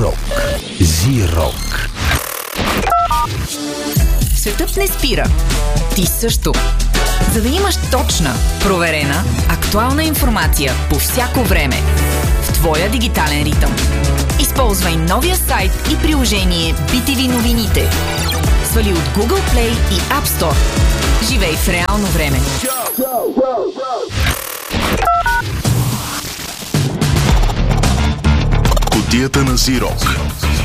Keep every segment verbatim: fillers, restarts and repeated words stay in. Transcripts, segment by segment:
Зирок. Зирок. Светът не спира. Ти също. За да имаш точна, проверена, актуална информация по всяко време в твоя дигитален ритъм. Използвай новия сайт и приложение би ти ви новините. Свали от Google Play и App Store. Живей в реално време. Кутията на Зирок.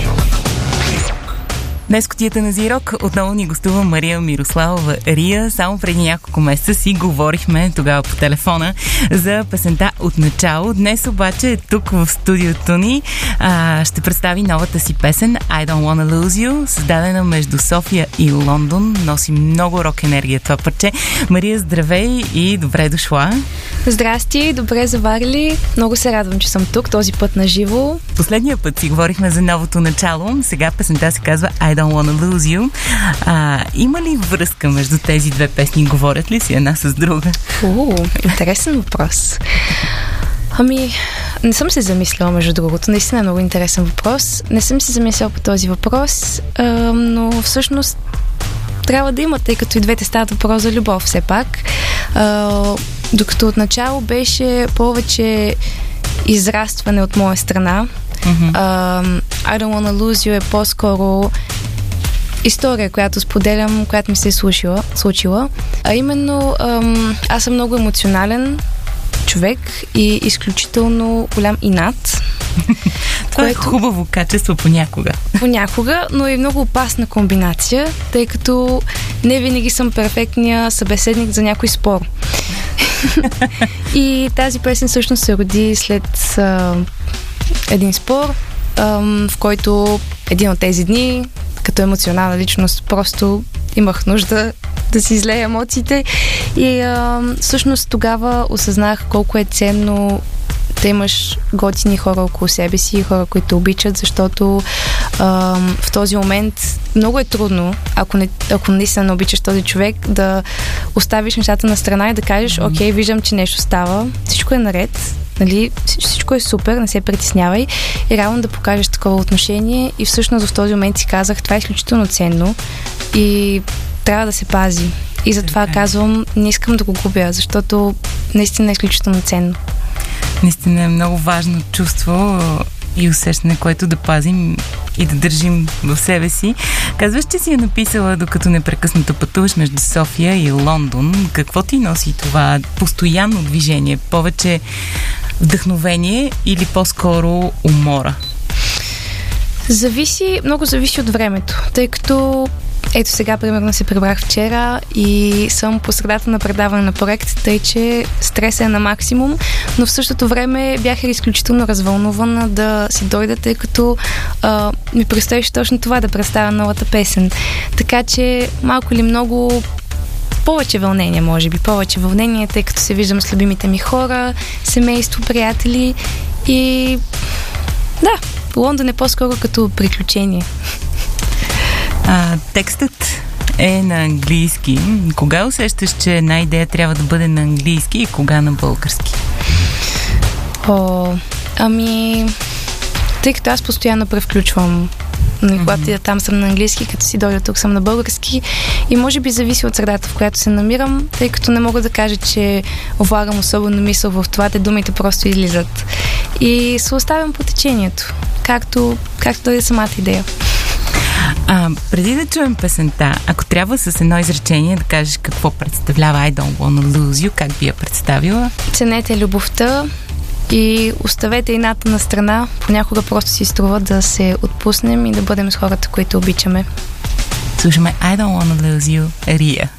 Днес кутията на Зирок отново ни гостува Мария Мирославова Рия. Само преди няколко месеца си говорихме тогава по телефона за песента От начало. Днес обаче е тук в студиото ни. А, ще представи новата си песен I Don't Wanna Lose You, създадена между София и Лондон. Носи много рок енергия това парче. Мария, здравей и добре дошла. Здрасти, добре заварили. Много се радвам, че съм тук, този път на живо. Последния път си говорихме за новото начало. Сега песента се казва I Don't Wanna Lose You. А, има ли връзка между тези две песни? Говорят ли си една с друга? О, интересен въпрос. Ами, не съм се замисляла между другото. Наистина е много интересен въпрос. Не съм се замисляла по този въпрос, а, но всъщност трябва да има, тъй като и двете стават въпрос за любов все пак. А, докато отначало беше повече израстване от моя страна. Mm-hmm. Uh, I Don't Wanna Lose You е по-скоро история, която споделям, която ми се е случила, случила. А именно, um, аз съм много емоционален човек и изключително голям инат. Това което... е хубаво качество понякога. Понякога, но и много опасна комбинация, тъй като не винаги съм перфектния събеседник за някой спор. И тази песен всъщност се роди след uh, един спор, uh, в който един от тези дни, като емоционална личност, просто имах нужда да си излея емоциите и uh, всъщност тогава осъзнах колко е ценно да имаш готини хора около себе си, хора, които обичат, защото а, в този момент много е трудно, ако, не, ако наистина не обичаш този човек, да оставиш нещата на страна и да кажеш, окей, виждам, че нещо става, всичко е наред, нали, всичко е супер, не се притеснявай и реално да покажеш такова отношение и всъщност в този момент си казах, това е изключително ценно и трябва да се пази. И затова казвам, не искам да го губя, защото наистина е изключително ценно. Наистина е много важно чувство и усещане, което да пазим и да държим в себе си. Казваш, че си я написала, докато непрекъснато пътуваш между София и Лондон. Какво ти носи това постоянно движение? Повече вдъхновение или по-скоро умора? Зависи, много зависи от времето, тъй като ето сега, примерно, се прибрах вчера и съм по средата на предаване на проект, тъй че стресът е на максимум, но в същото време бях изключително развълнувана да си дойда, тъй като а, ми предстоеше точно това, да представя новата песен. Така че малко или много повече вълнение, може би, повече вълнение, тъй като се виждам с любимите ми хора, семейство, приятели и да, Лондон е по-скоро като приключение. А, текстът е на английски. Кога усещаш, че една идея трябва да бъде на английски и кога на български? О, ами, тъй като аз постоянно превключвам. Mm-hmm. Когато я там съм на английски, като си дойда тук съм на български и може би зависи от средата, в която се намирам, тъй като не мога да кажа, че влагам особено мисъл в това, те думите просто излизат. И се оставям по течението, както, както дойде самата идея. А, преди да чуем песента, ако трябва с едно изречение да кажеш какво представлява I Don't Wanna Lose You, как би я представила? Ценете любовта и оставете ината на страна. Понякога просто си струва да се отпуснем и да бъдем с хората, които обичаме. Слушаме I Don't Wanna Lose You, Рия.